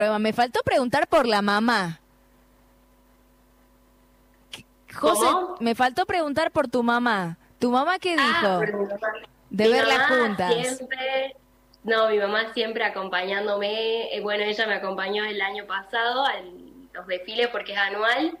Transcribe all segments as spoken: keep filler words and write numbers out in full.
Me faltó preguntar por la mamá. José, ¿Cómo? me faltó preguntar por tu mamá. ¿Tu mamá qué dijo? Ah, por mi mamá. De Mi verlas mamá juntas. Siempre, no, mi mamá siempre acompañándome. Eh, bueno, ella me acompañó el año pasado a los desfiles porque es anual.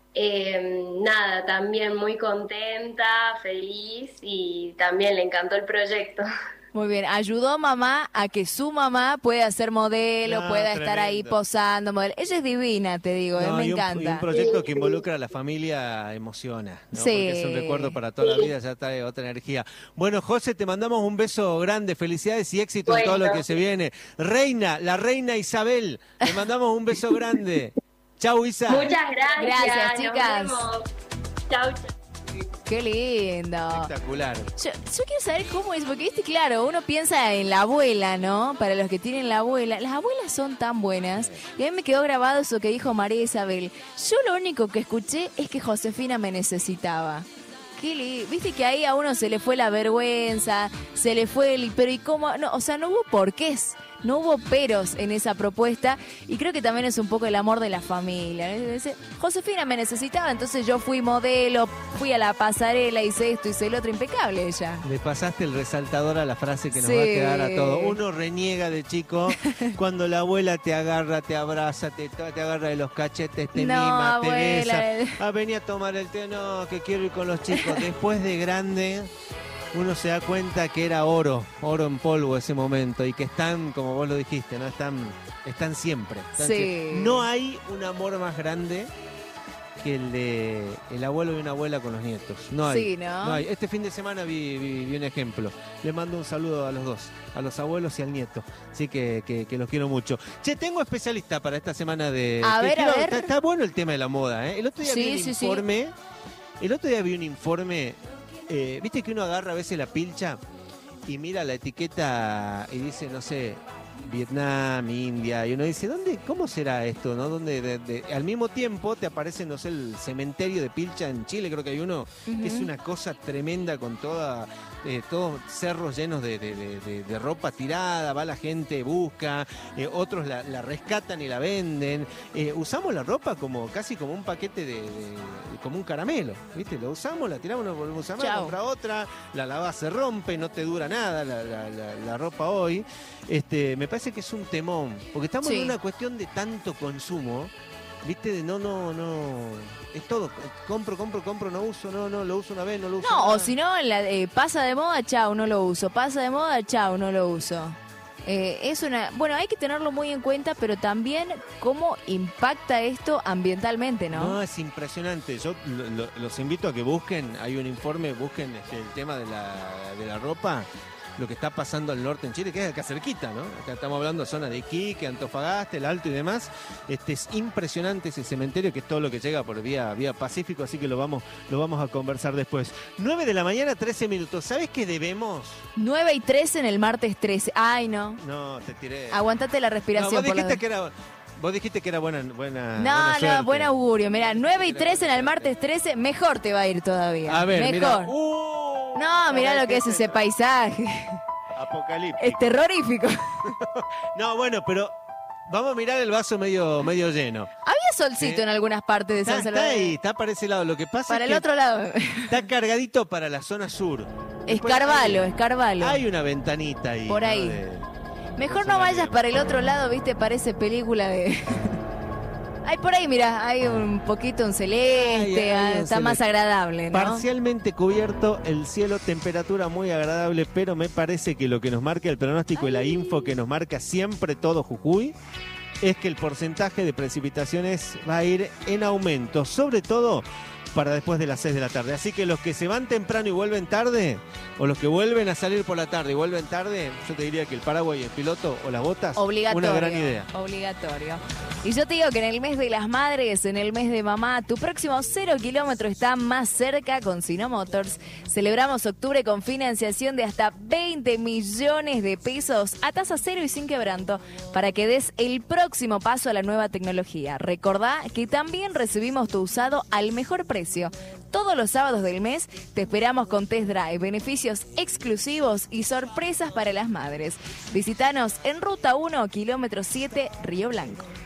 Eh, nada, también muy contenta, feliz y también le encantó el proyecto. Muy bien, ayudó mamá a que su mamá pueda ser modelo, No, pueda estar ahí tremendo. posando. Modelo. Ella es divina, te digo, eh, No, me y un, encanta. y un proyecto que involucra a la familia emociona, ¿no? Sí. Porque es un recuerdo para toda la vida, ya trae otra energía. Bueno, José, te mandamos un beso grande, felicidades y éxito en todo lo Bueno. que se viene. Reina, la reina Isabel, te mandamos un beso grande. Chau, Isa. Muchas gracias. Gracias, nos chicas. vemos. Chau, chau. Qué lindo. Espectacular. Yo, yo quiero saber cómo es, porque viste, claro, uno piensa en la abuela, ¿no? Para los que tienen la abuela, las abuelas son tan buenas. Y a mí me quedó grabado eso que dijo María Isabel. Yo lo único que escuché es que Josefina me necesitaba. Qué li- Viste que ahí a uno se le fue la vergüenza, se le fue el... Pero ¿y cómo? No, o sea, no hubo porqués. No hubo peros en esa propuesta y creo que también es un poco el amor de la familia. Dice, Josefina me necesitaba, entonces yo fui modelo, fui a la pasarela, hice esto, hice el otro, impecable ella. Le pasaste el resaltador a la frase que nos Sí. va a quedar a todos. Uno reniega de chico cuando la abuela te agarra, te abraza, te, te agarra de los cachetes, te No, mima, te abuela. besa. Ah, vení a tomar el té, no, que quiero ir con los chicos. Después de grande, uno se da cuenta que era oro, oro en polvo ese momento y que están, como vos lo dijiste, ¿no? Están, están siempre. Están Sí. siempre. No hay un amor más grande que el de el abuelo y una abuela con los nietos. No hay. Sí, ¿no? No hay. Este fin de semana vi, vi- vi un ejemplo. Le mando un saludo a los dos, a los abuelos y al nieto. Así que, que, que los quiero mucho. Che, tengo especialista para esta semana de... A que ver, a quiero- ver. Está, está bueno el tema de la moda, ¿eh? El otro día Sí, vi un sí, sí. informe... El otro día vi un informe... eh, ¿Viste que uno agarra a veces la pilcha y mira la etiqueta y dice, no sé... Vietnam, India, y uno dice, ¿dónde, cómo será esto? ¿No? ¿Dónde, de- de- al mismo tiempo te aparece, no sé, el cementerio de Pilcha en Chile, creo que hay uno, que es Ujú. una cosa tremenda con toda, eh, todos cerros llenos de, de- de- de- de ropa tirada, va la gente, busca, eh, otros la, la rescatan y la venden. Eh, usamos la ropa como casi como un paquete de, de- de- como un caramelo, ¿viste? Lo usamos, la tiramos, nos volvemos a usar, Chao. compra otra, la lavás, se rompe, no te dura nada la, la- la- la ropa hoy. Este, me parece que es un temón, porque estamos Sí. en una cuestión de tanto consumo, ¿viste? De no, no, no, es todo, compro, compro, compro, no uso, no, no, lo uso una vez, no lo uso No, o nada. si no, la- eh, pasa de moda, chau, no lo uso. Pasa de moda, chau, no lo uso. Eh, es una, bueno, hay que tenerlo muy en cuenta, pero también cómo impacta esto ambientalmente, ¿no? No, es impresionante. Yo lo- lo- los invito a que busquen, hay un informe, busquen este, el tema de la, de la ropa, lo que está pasando al norte en Chile, que es acá cerquita, ¿no? Acá estamos hablando de zona de Iquique, Antofagasta, el Alto y demás. Este es impresionante ese cementerio, que es todo lo que llega por vía, vía Pacífico, así que lo vamos, lo vamos a conversar después. nueve de la mañana, trece minutos. ¿Sabes qué debemos? nueve y trece en el martes trece. Ay, no. No, te tiré. Aguantate la No, respiración. vos por dijiste la- que era. Vos dijiste que era buena, buena. No, buena no, suerte. buen augurio. Mira, nueve y trece en el martes trece, mejor te va a ir todavía. A ver, mejor. mira. Uh, No, mirá lo que es ese paisaje. Apocalíptico. Es terrorífico. No, bueno, pero vamos a mirar el vaso medio, medio lleno. Había solcito Sí. en algunas partes de Está, San está Salvador. ahí, está para ese lado. Lo que pasa Para es el que otro lado. está cargadito para la zona sur. Después Escarvalo, hay- escarvalo. Hay una ventanita ahí. Por ¿no? ahí. De- Mejor de no zona vayas libre. para el otro lado, viste, parece película de... Ay, por ahí, mira, hay un poquito un celeste, Ay, hay un está más celeste. agradable, ¿no? Parcialmente cubierto el cielo, temperatura muy agradable, pero me parece que lo que nos marca el pronóstico y la info que nos marca siempre todo Jujuy es que el porcentaje de precipitaciones va a ir en aumento, sobre todo para después de las seis de la tarde. Así que los que se van temprano y vuelven tarde, o los que vuelven a salir por la tarde y vuelven tarde, yo te diría que el paraguas y el piloto o las botas, Obligatorio. una gran idea. Obligatorio. Y yo te digo que en el mes de las madres, en el mes de mamá, tu próximo cero kilómetro está más cerca con Sino Motors. Celebramos octubre con financiación de hasta veinte millones de pesos a tasa cero y sin quebranto para que des el próximo paso a la nueva tecnología. Recordá que también recibimos tu usado al mejor precio. Todos los sábados del mes te esperamos con Test Drive, beneficios exclusivos y sorpresas para las madres. Visítanos en Ruta uno, kilómetro siete, Río Blanco.